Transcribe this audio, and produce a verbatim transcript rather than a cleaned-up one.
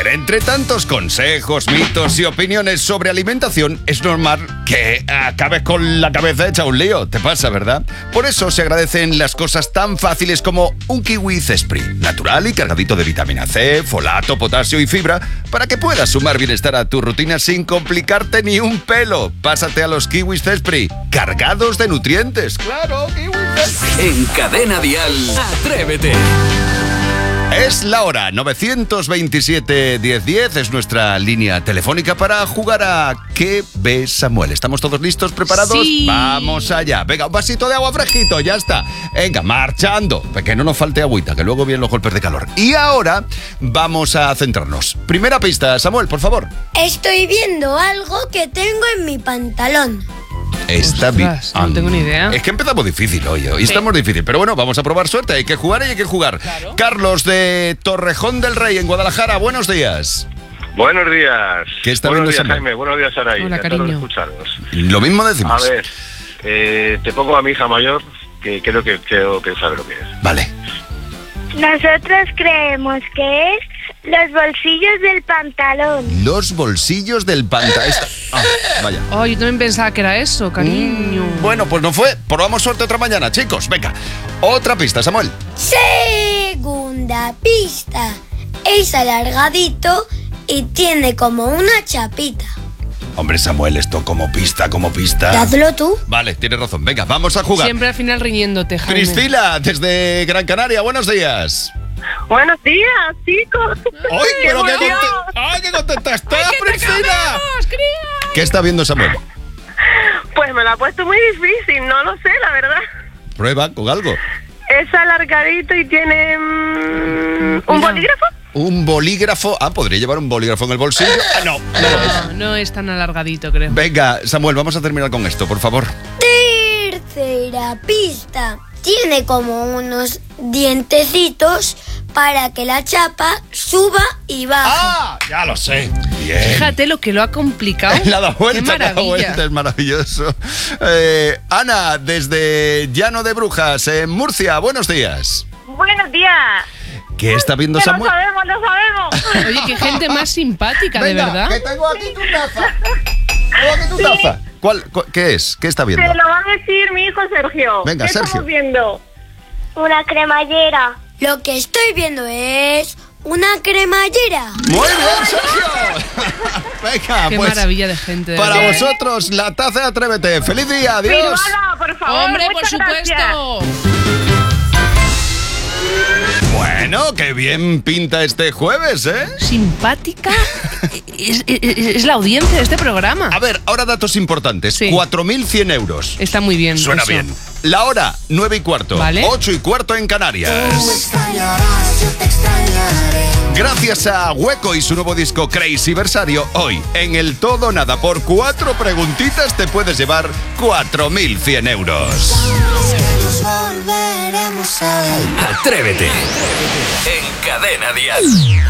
ver, entre tantos consejos, mitos y opiniones sobre alimentación, es normal que acabes con la cabeza hecha un lío. Te pasa, ¿verdad? Por eso se agradecen las cosas tan fáciles como un kiwi Zespri, natural y cargadito de vitamina C, folato, potasio y fibra, para que puedas sumar bienestar a tu rutina sin complicarte ni un pelo. Pásate a los kiwis Zespri, cargados de nutrientes. ¡Claro, kiwis Zespri! En Cadena Dial, Atrévete. Es la hora, nueve veintisiete, diez diez, es nuestra línea telefónica para jugar a ¿Qué ves, Samuel? ¿Estamos todos listos, preparados? Sí. Vamos allá. Venga, un vasito de agua fresquito, ya está. Venga, marchando, para que no nos falte agüita, que luego vienen los golpes de calor. Y ahora vamos a centrarnos. Primera pista, Samuel, por favor. Estoy viendo algo que tengo en mi pantalón. Está bien. No tengo ni idea. Es que empezamos difícil hoy, hoy Sí. estamos difícil. Pero bueno, vamos a probar suerte. Hay que jugar y hay que jugar. Claro. Carlos de Torrejón del Rey, en Guadalajara, buenos días. Buenos días. ¿Qué está Buenos viendo días, Samuel? Jaime. Buenos días, Saray. Hola, Encantado de cariño. escucharos. Lo mismo decimos. A ver, eh, te pongo a mi hija mayor, que creo que creo que sabe lo que es. Vale. Nosotros creemos que es los bolsillos del pantalón. Los bolsillos del pantalón. Ah, vaya. Oh, yo también pensaba que era eso, cariño. Mm, bueno, pues no fue. Probamos suerte otra mañana, chicos. Venga. Otra pista, Samuel. Segunda pista. Es alargadito y tiene como una chapita. Hombre, Samuel, esto como pista, como pista. Hazlo tú. Vale, tienes razón. Venga, vamos a jugar. Siempre al final riñéndote, Jaime. Priscila, desde Gran Canaria, buenos días. Buenos días, chicos. ¡Ay, pero qué, emoción! conte- ¡Ay, qué contenta estás, ¡Ay, que te Priscila! comemos, cría! ¿Qué está viendo Samuel? Pues me lo ha puesto muy difícil, no lo sé, la verdad. Prueba con algo. Es alargadito y tiene mm, un Mira. bolígrafo. Un bolígrafo. Ah, ¿podría llevar un bolígrafo en el bolsillo? Ah, no, no lo es. No, no es tan alargadito, creo. Venga, Samuel, vamos a terminar con esto, por favor. Tercera pista. Tiene como unos dientecitos para que la chapa suba y baje. ¡Ah! Ya lo sé. Bien. Fíjate lo que lo ha complicado. Le ha dado vuelta, Qué le ha dado maravilla. vuelta, es maravilloso. Eh, Ana, desde Llano de Brujas, en Murcia, buenos días. Buenos días. ¿Qué está viendo Que lo Samuel? sabemos, lo sabemos. Oye, qué gente más simpática, de Venga, verdad. que tengo aquí tu taza. Tengo aquí tu taza. ¿Cuál, cu- ¿Qué es? ¿Qué está viendo? Te lo va a decir mi hijo Sergio. Venga, ¿Qué Sergio. estamos viendo? Una cremallera. Lo que estoy viendo es una cremallera. Muy bien, Sergio. Venga, Qué pues maravilla de gente. de para verdad. vosotros la taza de Atrévete. ¡Feliz día! ¡Adiós! Firmada, por favor. Hombre, por muchas gracias. supuesto. Bueno, qué bien pinta este jueves, ¿eh? Simpática es, es- es la audiencia de este programa. A ver, ahora datos importantes. Sí. cuatro mil cien euros. Está muy bien. Suena eso. bien. La hora, nueve y cuarto. Vale. ocho y cuarto en Canarias. Gracias a Hueco y su nuevo disco Crazy Versario, hoy, en el Todo Nada, por cuatro preguntitas te puedes llevar cuatro mil cien euros. Atrévete. En Cadena Dial.